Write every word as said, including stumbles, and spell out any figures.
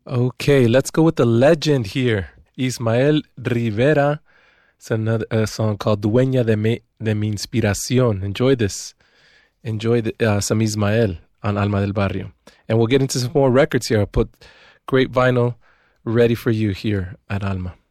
Okay, let's go with the legend here. Ismael Rivera. It's another a song called Dueña de mi, de mi Inspiración. Enjoy this. Enjoy the, uh, some Ismael on Alma del Barrio. And we'll get into some more records here. I'll put great vinyl ready for you here at Alma.